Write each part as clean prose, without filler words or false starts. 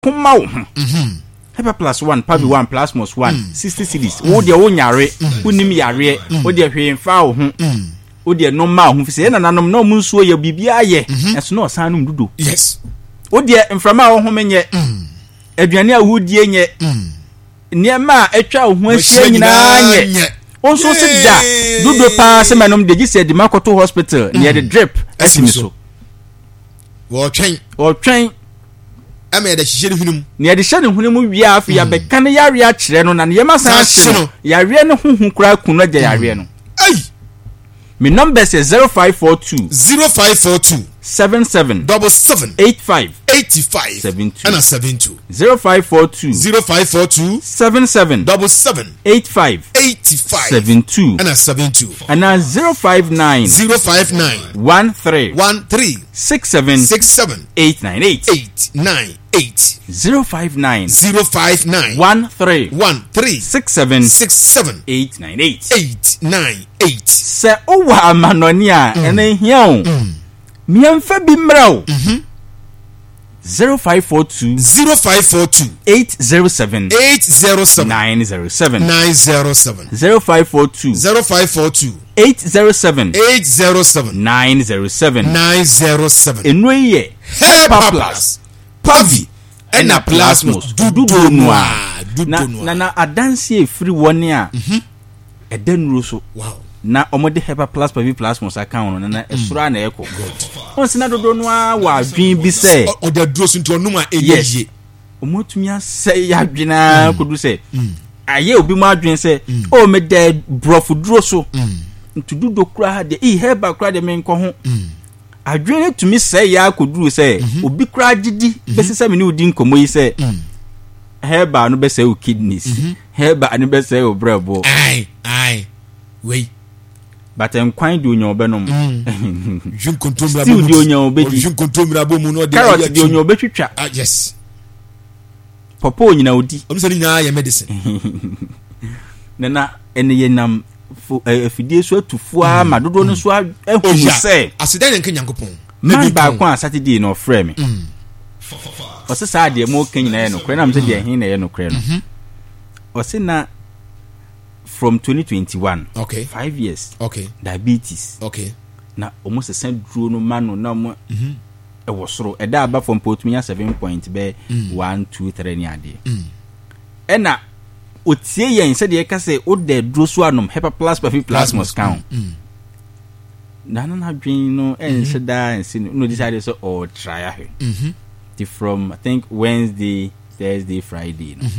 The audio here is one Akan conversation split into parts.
kuma wo ho Hepa plus 1 Pavi 1 Plasmos 1 60 cedis wo de wo nyare unim yare wo de hwemfa wo ho wo de normal ho fise na nanom na mu nsuo ye bibia ye enso na osanum dudo yes wo de mframa wo ho menye aduane a wo die nye niema atwa wo ho ahia nyina nye onso se da dudo pa se manom de gise de makoto hospital near the drip asimiso wo twen ama de hihye hunum near the shade hunum wi afi ya be kan yare a kire no na niema san no yare no huhu kura kunu agya yare no ai my number is 0542 77 85 72 and 72 0542 77 85 72 and 72 and 059 13 67 898 059 13 67 898 se owa amanoni a ene hia o miemfa bi mrao 0542 807 907 0542 807 907 enoye Hepa Plus Pavi ena Plasmos dudu noa na adanse efiri woni a edenuro so wow na omode Hepa Plus Pavi Plasmos account na esura na eko onsina dodo noa wa adwin bi se odaduro so nti onum a eyeye omotumi ase yadwina kodu se aye obi mu adwin se o me de brofu duro so nti dudo kura de Hepa kura de menko ho adwene tumi se ya koduru se obi kura gidi besese me ni odi nkomo yi se Hepa no be se o kidneys Hepa no be se o brabo ai we but enkwan di onyo benom jun kontomra bo di onyo obedi jun kontomra bo mu no de carrot di onyo obetwitwa yes papa onyina odi omse ni nya ya medicine na ene yenam afidie so atufu a madodo no so ehunu se asida ne nyankopon man ba kwa Saturday no frɛ me osesa de mo kanyina ye no kre na mse de hin na ye no kre no osina from 2021 okay 5 years okay diabetes okay na almost send duro no mano na mo e wosoro e da aba from potmiya 7 point be 1 2 3 ni ade na otie yen se de ka se o de duro so anom Hepa Plus Pavi Plasmos count na adwin no ense da ense no decide so o try ahe from I think Wednesday Thursday Friday no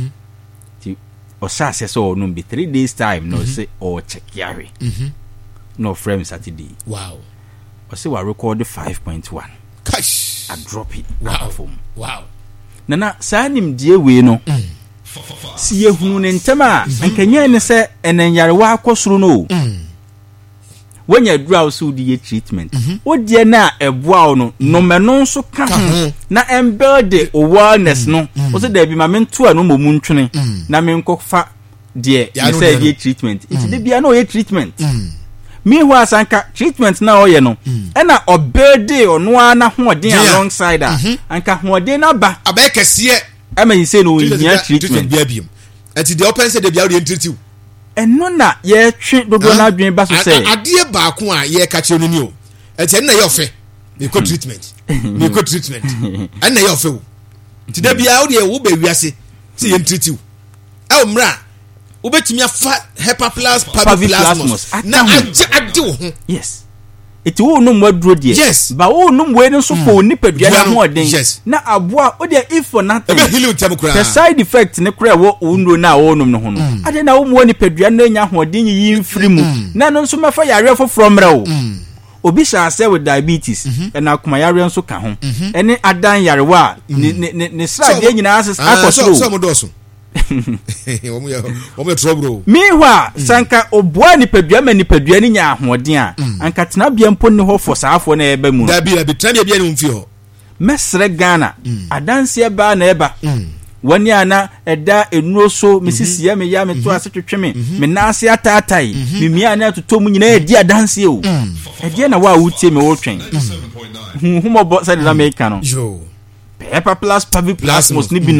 o sa se so no be 3 days time no say o check yare no frame Saturday wow o say we record 5.1 cash I drop it wow na sanim die we no si ehunu ne ntema ankanya ne se enanyare wa akosoro no when you draw so the treatment o die na eboa no no meno so ka ho na embed the awareness no o se da bi ma mento anu momu ntwene na menkofa de me say the treatment it dey bia no ye treatment me who asanka treatment na o ye no e na obede ono ana hoden alongside anka hoden na ba abekese ama yi say no nya treatment bia biem enti de open say de bia o dey treat you eno na ye twe dodo na adwen ba so say ade ba ko a ye ka che no ni o enti na ye ofe me ko treatment and na ye ofe o enti da bia o de wo ba wiase say ye treat you e o mra wo betimi afa Hepa Plus Pavi Plasmos na ade wo ho yes eti wo no mwaduro die yes ba wo no mwe no so ko nipadua na ho oden na aboa o de if for nothing ebe healing tem kura the side effect ne kura wo undro na wo no ho no ade na wo mwe nipadua na nya ho oden yi mfiri mu na no so mafa yare fo from mra obi sha say with diabetes na akoma yare nso ka ho ene adan yare wa ne sra de nyina akosoro so modoso omo trouble meanwhile sanka oboa nipadua ma nipadua ni nya ahoden a anka tena bia mpo ne ho fo saafo na eba mu da bia tena bia ni mfi ho mesre Ghana adanse ba na eba wani ana eda enuo so misisi ya me ya me to asetwetwe me nase atatai me mia na to mu nyina edi adanse o edi na wa wutie me wo twen humo bo sa de America no yo Hepa Plus Pavi Plasmos ni bi